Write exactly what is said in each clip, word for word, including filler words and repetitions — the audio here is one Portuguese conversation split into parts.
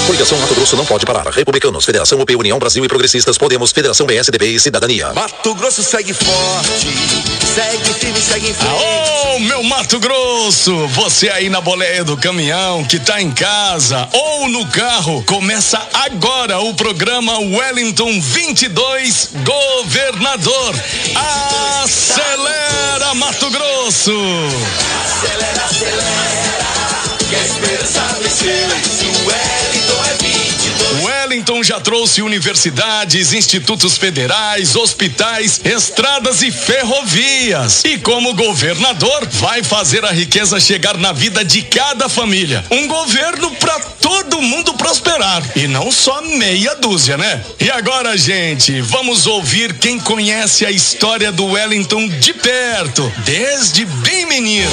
Coligação Mato Grosso não pode parar. Republicanos, Federação U P, União Brasil e Progressistas, Podemos, Federação P S D B e Cidadania. Mato Grosso segue forte, segue firme, segue em frente. Ô, meu Mato Grosso, você aí na boleia do caminhão, que tá em casa ou no carro, começa agora o programa Wellington vinte e dois Governador. Acelera, Mato Grosso! Acelera, acelera, que a esperança venceu, o Wellington é vinte e dois. Wellington já trouxe universidades, institutos federais, hospitais, estradas e ferrovias. E como governador, vai fazer a riqueza chegar na vida de cada família. Um governo para todo mundo prosperar. E não só meia dúzia, né? E agora, gente, vamos ouvir quem conhece a história do Wellington de perto, desde bem menino.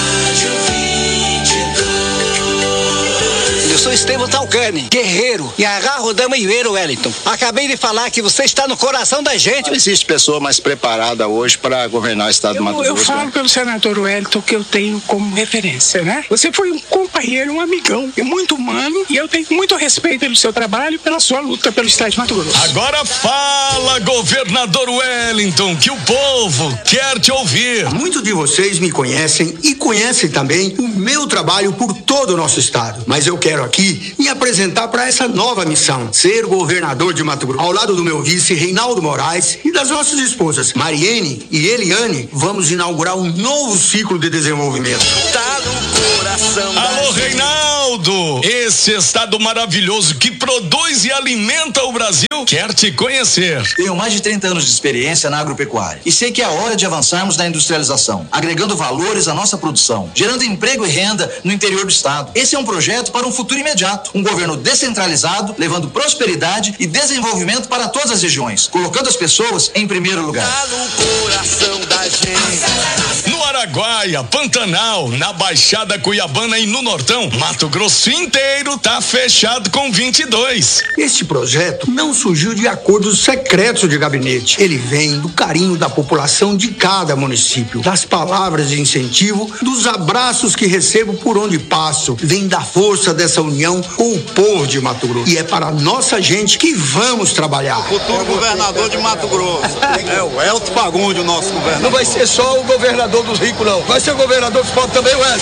Eu sou Estevam Talcani, guerreiro, e agarro dama e ver Wellington. Acabei de falar que você está no coração da gente. Não existe pessoa mais preparada hoje para governar o estado eu, do Mato Grosso. Eu falo né? pelo senador Wellington que eu tenho como referência, né? Você foi um companheiro, um amigão, e muito humano, e eu tenho muito respeito pelo seu trabalho e pela sua luta pelo estado de Mato Grosso. Agora fala, governador Wellington, que o povo quer te ouvir. Muitos de vocês me conhecem e conhecem também o meu trabalho por todo o nosso estado. Mas eu quero aqui me apresentar para essa nova missão, ser governador de Mato Grosso. Ao lado do meu vice, Reinaldo Moraes, e das nossas esposas, Mariene e Eliane, vamos inaugurar um novo ciclo de desenvolvimento. Tá no coração da Alô, gente. Reinaldo! Esse estado maravilhoso que produz e alimenta o Brasil quer te conhecer. Tenho mais de trinta anos de experiência na agropecuária e sei que é a hora de avançarmos na industrialização, agregando valores à nossa produção, gerando emprego e renda no interior do estado. Esse é um projeto para um futuro imediato, um governo descentralizado, levando prosperidade e desenvolvimento para todas as regiões, colocando as pessoas em primeiro lugar. Tá no coração da gente. No Araguaia, Pantanal, na Baixada Cuiabana e no Nortão, Mato Grosso inteiro tá fechado com vinte e dois. Este projeto não surgiu de acordos secretos de gabinete. Ele vem do carinho da população de cada município, das palavras de incentivo, dos abraços que recebo por onde passo. Vem da força dessa união com o povo de Mato Grosso. E é para a nossa gente que vamos trabalhar. Futuro governador de Mato Grosso. É o Elton Fagundes, o nosso governador. Não vai ser só o governador dos ricos, não. Vai ser o governador dos pobres também, Wellington.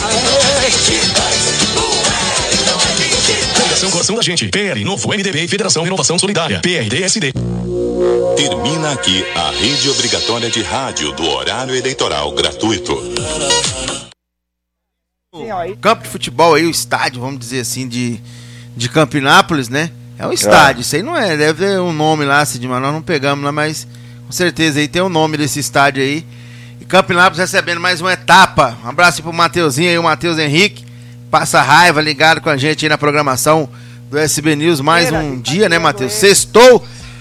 Federação Coração da Gente, P L, Novo, M D B e Federação Renovação Solidária, P R D S D. Termina aqui a rede obrigatória de rádio do horário eleitoral gratuito. Campo de futebol aí, o estádio, vamos dizer assim, de, de Campinápolis, né? É um estádio, é. Isso aí não é, deve ter um nome lá, Sidmar, nós não pegamos lá, mas com certeza aí tem o um nome desse estádio aí. E Campinápolis recebendo mais uma etapa. Um abraço pro Mateuzinho aí, o Matheus Henrique, passa raiva, ligado com a gente aí na programação do S B News, mais um dia, né, Matheus? Sextou.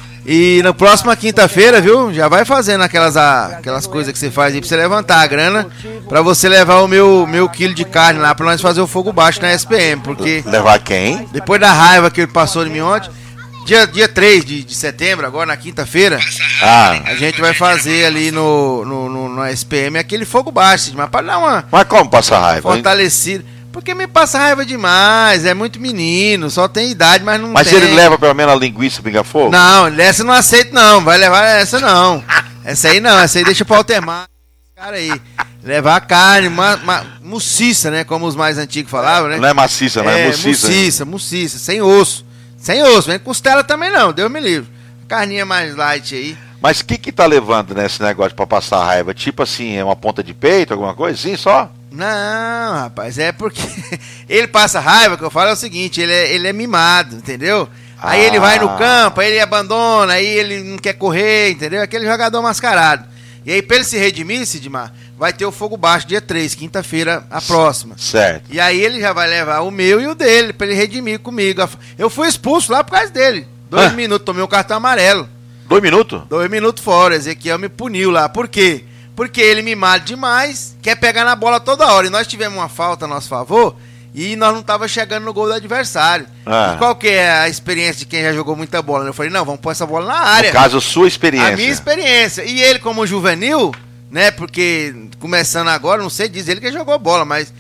E na próxima quinta-feira, viu? Já vai fazendo aquelas, aquelas coisas que você faz aí pra você levantar a grana, pra você levar o meu, meu quilo de carne lá, pra nós fazer o fogo baixo na S P M, porque... Levar quem? Depois da raiva que ele passou de mim ontem, dia, dia três de, de setembro, agora na quinta-feira, ah. a gente vai fazer ali no, no, no, no S P M aquele fogo baixo, mas pra dar uma... Mas como passar raiva? Fortalecida. Porque me passa raiva demais, é muito menino, só tem idade, mas não mas tem. Mas ele leva pelo menos a linguiça pinga-fogo? Não, essa não aceito não, vai levar essa não. Essa aí não, essa aí deixa pra Altemar. Cara aí, levar carne, ma, ma, muciça, né, como os mais antigos falavam, né? Não é maciça, não é, é muciça. Muciça, muciça, sem osso. Sem osso, vem costela também não, Deus me livre. Carninha mais light aí. Mas o que que tá levando nesse negócio pra passar raiva? Tipo assim, é uma ponta de peito, alguma coisa assim, só? Não, rapaz, é porque ele passa raiva, que eu falo é o seguinte, ele é, ele é mimado, entendeu? Aí ah. ele vai no campo, aí ele abandona, aí ele não quer correr, entendeu? Aquele jogador mascarado. E aí, pra ele se redimir, Sidmar, vai ter o fogo baixo dia três, quinta-feira, a próxima. Certo. E aí ele já vai levar o meu e o dele, pra ele redimir comigo. Eu fui expulso lá por causa dele. Dois ah. minutos, tomei um cartão amarelo. Dois minutos? Dois minutos fora, Ezequiel me puniu lá. Por quê? Porque ele me mata demais, quer pegar na bola toda hora. E nós tivemos uma falta a nosso favor e nós não tava chegando no gol do adversário. Ah. E qual que é a experiência de quem já jogou muita bola? Eu falei, não, vamos pôr essa bola na área. No caso, sua experiência. A minha experiência. E ele, como juvenil, né, porque começando agora, não sei, diz ele que jogou bola, mas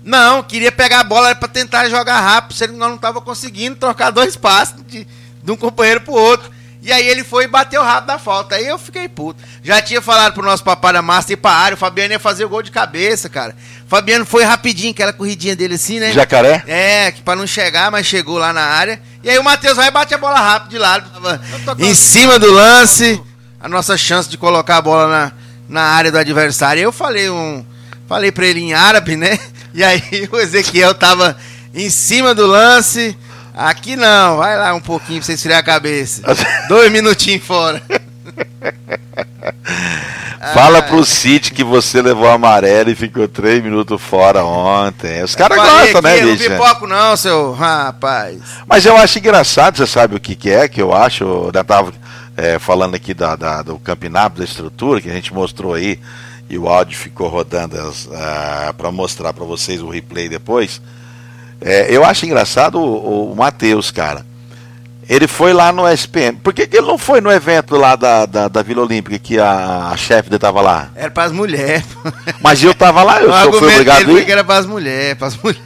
Não, queria pegar a bola pra tentar jogar rápido, sendo que nós não tava conseguindo trocar dois passos de, de um companheiro pro outro. E aí ele foi e bateu rápido na falta. Aí eu fiquei puto. Já tinha falado pro nosso papai da massa ir pra área, o Fabiano ia fazer o gol de cabeça, cara. O Fabiano foi rapidinho, aquela corridinha dele assim, né? Jacaré? É, que pra não chegar, mas chegou lá na área. E aí o Matheus vai e bate a bola rápido de lado. Em cima do lance, a nossa chance de colocar a bola na, na área do adversário. Eu falei um, falei pra ele em árabe, né? E aí o Ezequiel tava em cima do lance. Aqui não, vai lá um pouquinho pra você esfriar a cabeça. Dois minutinhos fora. Fala ah, pro City que você levou amarelo e ficou três minutos fora ontem. Os caras gostam, né, bicho? Não pipoco não, seu rapaz. Mas eu acho engraçado, você sabe o que, que é, que eu acho, eu já tava é, falando aqui da, da, do campeonato, da estrutura, que a gente mostrou aí, e o áudio ficou rodando uh, para mostrar para vocês o replay depois. É, eu acho engraçado o, o Matheus, cara. Ele foi lá no S P M. Por que, que ele não foi no evento lá da, da, da Vila Olímpica, que a, a chefe dele tava lá? Era pras mulheres. Mas eu tava lá, eu só fui obrigado a ir. Que era pras mulheres, pras mulheres.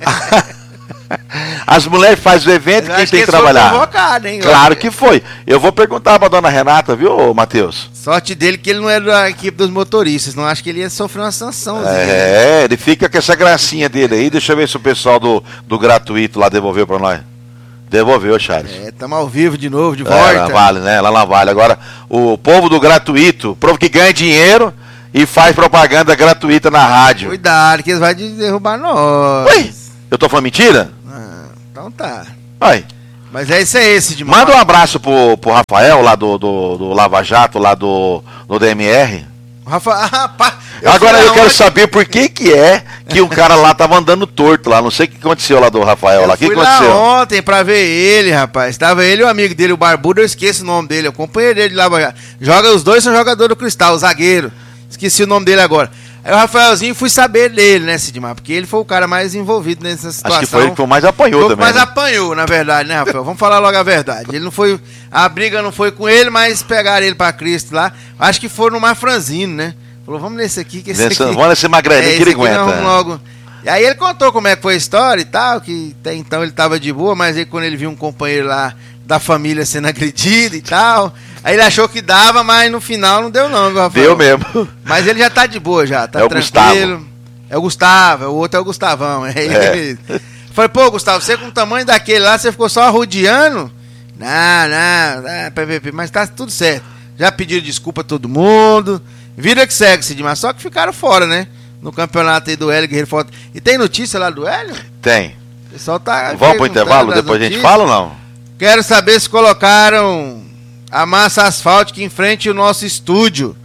As mulheres fazem o evento, quem tem que, que trabalhar? Convocado, hein, claro que foi. Eu vou perguntar pra dona Renata, viu, Matheus? Sorte dele que ele não era da equipe dos motoristas, não acho que ele ia sofrer uma sanção. É, ele fica com essa gracinha dele aí. Deixa eu ver se o pessoal do, do gratuito lá devolveu pra nós. Devolveu, Charles. É, estamos ao vivo de novo, de volta. É, lá vale, né? Lá na Vale. Agora, o povo do gratuito, o povo que ganha dinheiro e faz propaganda gratuita na rádio. Cuidado, que eles vão derrubar nós. Ui, eu tô falando mentira? Ah, então tá. Ai. Mas é isso aí, esse de Manda um abraço pro, pro Rafael, lá do, do, do Lava Jato, lá do, do D M R. Rafa, ah, pá, eu Agora eu quero saber por que que é que o cara lá tava andando torto lá. Não sei o que aconteceu lá do Rafael eu lá. O que fui aconteceu? Lá ontem pra ver ele, rapaz. Tava ele e o amigo dele, o Barbudo, eu esqueço o nome dele. Eu companheiro dele lá. Joga, os dois são jogadores do Cristal, o zagueiro. Esqueci o nome dele agora. Aí o Rafaelzinho, fui saber dele, né, Sidmar? Porque ele foi o cara mais envolvido nessa situação. Acho que foi ele que mais apanhou foi também. mais né? apanhou, na verdade, né, Rafael? Vamos falar logo a verdade. Ele não foi. A briga não foi com ele, mas pegaram ele pra Cristo lá. Acho que foi no Marfranzino, né? Falou, vamos nesse aqui, que esse Nessa, aqui... Vamos nesse magrelinho é, que ele aguenta. Logo... E aí ele contou como é que foi a história e tal, que até então ele tava de boa, mas aí quando ele viu um companheiro lá da família sendo agredido e tal, aí ele achou que dava, mas no final não deu não, viu, Rafael? Deu mesmo. Mas ele já tá de boa já, tá é tranquilo. O Gustavo. É o Gustavo, o outro é o Gustavão. É. É. Falei, pô, Gustavo, você com o tamanho daquele lá, você ficou só arrodeando? Não, não, não, mas tá tudo certo. Já pediram desculpa a todo mundo. Vida que segue, Sidmar, só que ficaram fora, né? No campeonato aí do Hélio Guerreiro Foto. E tem notícia lá do Hélio? Tem. O pessoal tá. Vamos pro intervalo, depois notícias. A gente fala ou não? Quero saber se colocaram a massa asfáltica em frente ao nosso estúdio.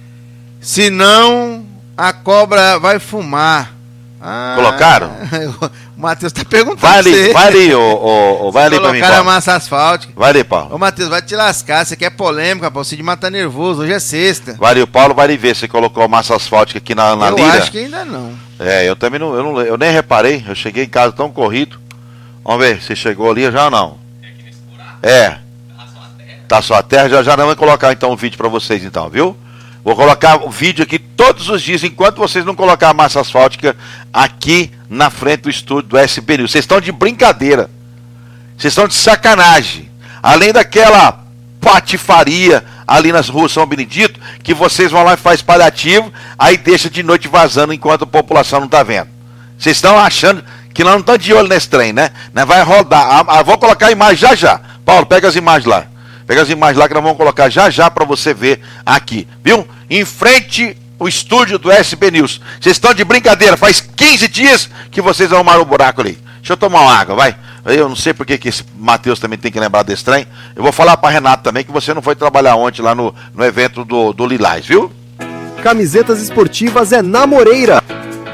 Se não, a cobra vai fumar. Ah, colocaram? O Matheus tá perguntando. Vai ali, vai ali, ô, ô, ô, vai ali pra mim. Colocaram a massa asfáltica. Vai ali, Paulo. Ô, Matheus, vai te lascar. Você quer polêmica, Paulo? O Sidmar tá nervoso. Hoje é sexta. Vai ali, o Paulo vai ali ver se colocou a massa asfáltica aqui na, na eu lira. Eu acho que ainda não. É, eu também não eu, não. eu nem reparei. Eu cheguei em casa tão corrido. Vamos ver se chegou ali já ou não. É aqui nesse buraco? É. Tá só a terra. Tá só a terra. Já, já não vai colocar então o vídeo pra vocês, então, viu? Vou colocar o vídeo aqui todos os dias, enquanto vocês não colocar a massa asfáltica aqui na frente do estúdio do S B News. Vocês estão de brincadeira. Vocês estão de sacanagem. Além daquela patifaria ali nas ruas São Benedito, que vocês vão lá e fazem paliativo, aí deixa de noite vazando enquanto a população não está vendo. Vocês estão achando que nós não estamos de olho nesse trem, né? Nós vai rodar. Ah, vou colocar a imagem já já. Paulo, pega as imagens lá. Pega as imagens lá que nós vamos colocar já já para você ver aqui, viu? Em frente o estúdio do S B News. Vocês estão de brincadeira, faz quinze dias que vocês arrumaram o buraco ali. Deixa eu tomar uma água, vai. Eu não sei porque que esse Matheus também tem que lembrar desse trem. Eu vou falar para Renato também que você não foi trabalhar ontem lá no, no evento do, do Lilás, viu? Camisetas esportivas é na Moreira.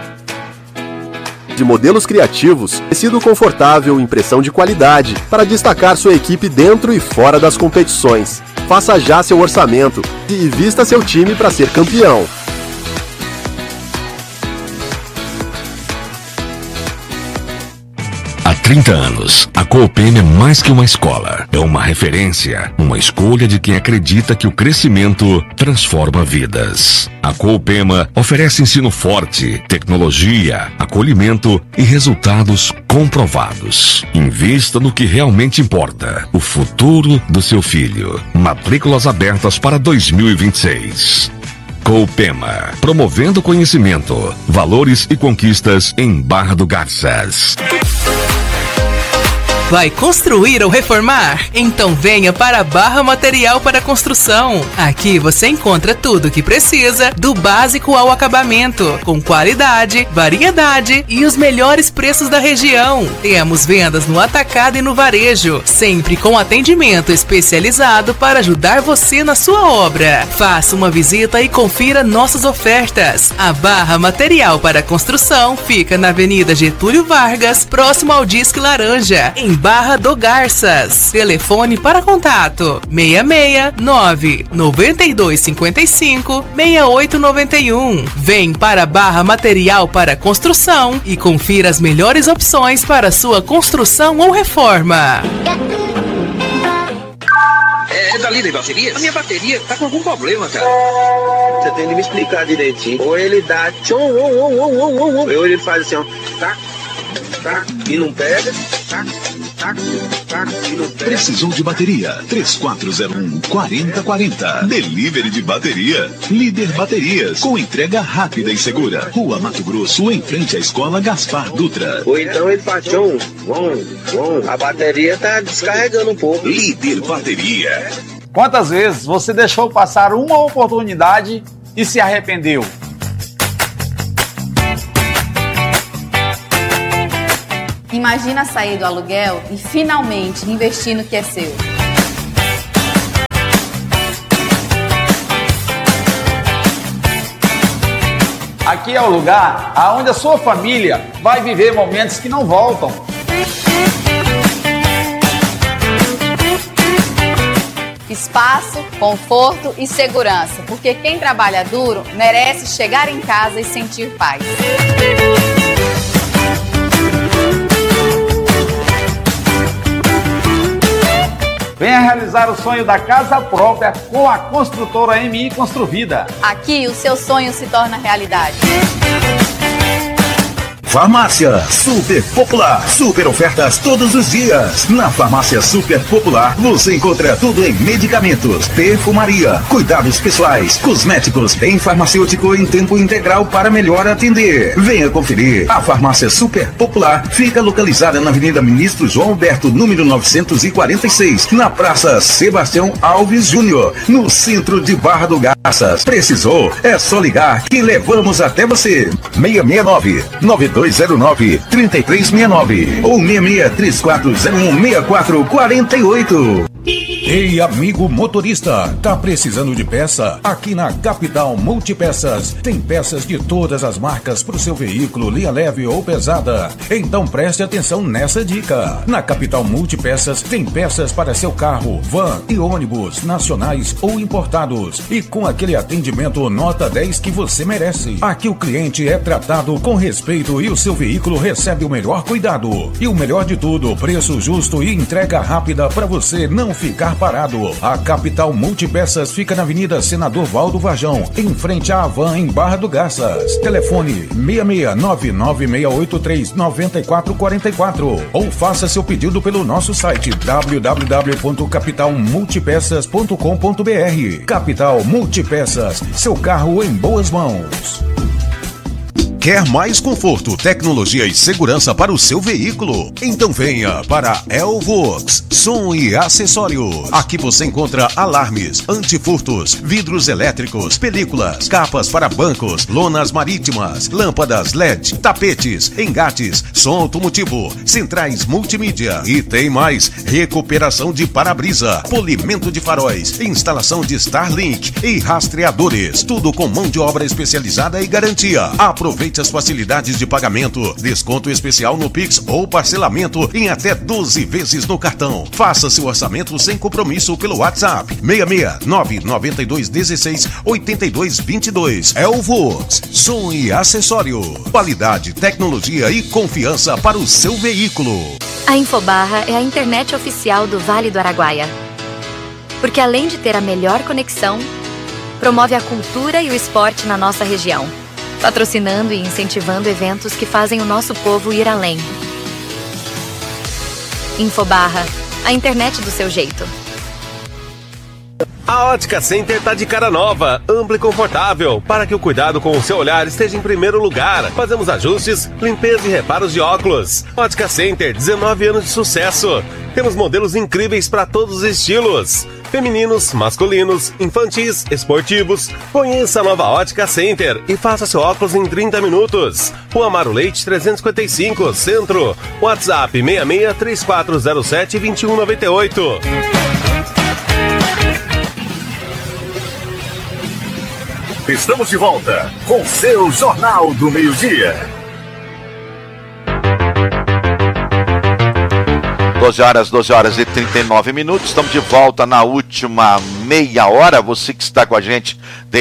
De modelos criativos, tecido confortável, impressão de qualidade, para destacar sua equipe dentro e fora das competições. Faça já seu orçamento e vista seu time para ser campeão. A trinta anos, a Coopema é mais que uma escola. É uma referência, uma escolha de quem acredita que o crescimento transforma vidas. A Coopema oferece ensino forte, tecnologia, acolhimento e resultados comprovados. Invista no que realmente importa, o futuro do seu filho. Matrículas abertas para dois mil e vinte e seis. Coopema, promovendo conhecimento, valores e conquistas em Barra do Garças. Vai construir ou reformar? Então venha para a Barra Material para Construção. Aqui você encontra tudo o que precisa, do básico ao acabamento, com qualidade, variedade e os melhores preços da região. Temos vendas no atacado e no varejo, sempre com atendimento especializado para ajudar você na sua obra. Faça uma visita e confira nossas ofertas. A Barra Material para Construção fica na Avenida Getúlio Vargas, próximo ao Disque Laranja, em Barra do Garças. Telefone para contato seis seis nove nove dois cinco cinco seis oito nove um. Vem para Barra Material para Construção e confira as melhores opções para sua construção ou reforma. É, é da Líder Baterias? A minha bateria tá com algum problema, cara. Você tem que me explicar direitinho. Ou ele dá tchom, ou, ou, ou, ou, ou, ou ele faz assim, ó, tá, tá, e não pega, tá, tá, tá, e não pega. Precisou de bateria? três quatro zero um, quatro zero quatro zero. Delivery de bateria. Líder Baterias, com entrega rápida e segura. Rua Mato Grosso, em frente à Escola Gaspar Dutra. Ou então ele faz tchom, bom, bom, a bateria tá descarregando um pouco. Líder Bateria. Quantas vezes você deixou passar uma oportunidade e se arrependeu? Imagina sair do aluguel e finalmente investir no que é seu. Aqui é o lugar onde a sua família vai viver momentos que não voltam. Espaço, conforto e segurança, porque quem trabalha duro merece chegar em casa e sentir paz. Venha realizar o sonho da casa própria com a construtora M I Construvida. Aqui o seu sonho se torna realidade. Farmácia Super Popular. Super ofertas todos os dias. Na Farmácia Super Popular você encontra tudo em medicamentos, perfumaria, cuidados pessoais, cosméticos, em farmacêutico em tempo integral para melhor atender. Venha conferir. A Farmácia Super Popular fica localizada na Avenida Ministro João Alberto, número novecentos e quarenta e seis, na Praça Sebastião Alves Júnior, no centro de Barra do Garças. Precisou? É só ligar que levamos até você. seis seis nove, nove dois zero nove, três três seis nove ou seis seis três quatro zero um, seis quatro quatro oito. Ei, amigo motorista, tá precisando de peça? Aqui na Capital Multipeças tem peças de todas as marcas para o seu veículo, linha leve ou pesada. Então preste atenção nessa dica. Na Capital Multipeças tem peças para seu carro, van e ônibus, nacionais ou importados. E com aquele atendimento nota dez que você merece. Aqui o cliente é tratado com respeito e o seu veículo recebe o melhor cuidado. E o melhor de tudo, preço justo e entrega rápida para você não ficar parado. A Capital Multipeças fica na Avenida Senador Valdo Varjão, em frente à Avan, em Barra do Garças. Telefone seis seis nove nove seis oito três nove quatro quatro quatro ou faça seu pedido pelo nosso site w w w ponto capital multipeças ponto com ponto b r. Capital Multipeças, seu carro em boas mãos. Quer mais conforto, tecnologia e segurança para o seu veículo? Então venha para Elvox Som e Acessórios. Aqui você encontra alarmes, antifurtos, vidros elétricos, películas, capas para bancos, lonas marítimas, lâmpadas L E D, tapetes, engates, som automotivo, centrais multimídia e tem mais: recuperação de para-brisa, polimento de faróis, instalação de Starlink e rastreadores. Tudo com mão de obra especializada e garantia. Aproveite as facilidades de pagamento, desconto especial no Pix ou parcelamento em até doze vezes no cartão. Faça seu orçamento sem compromisso pelo WhatsApp seis seis nove nove dois um seis oito dois dois dois. Elvox Som e Acessório. Qualidade, tecnologia e confiança para o seu veículo. A Infobarra é a internet oficial do Vale do Araguaia. Porque além de ter a melhor conexão, promove a cultura e o esporte na nossa região, patrocinando e incentivando eventos que fazem o nosso povo ir além. Infobarra, a internet do seu jeito. A Ótica Center tá de cara nova, ampla e confortável, para que o cuidado com o seu olhar esteja em primeiro lugar. Fazemos ajustes, limpeza e reparos de óculos. Ótica Center, dezenove anos de sucesso. Temos modelos incríveis para todos os estilos. Femininos, masculinos, infantis, esportivos. Conheça a nova Ótica Center e faça seu óculos em trinta minutos. Rua Amaro Leite trezentos e cinquenta e cinco, Centro. WhatsApp seis seis, três quatro zero sete, dois um nove oito. Estamos de volta com seu Jornal do Meio-Dia. doze horas, doze horas e trinta e nove minutos. Estamos de volta na última meia hora. Você que está com a gente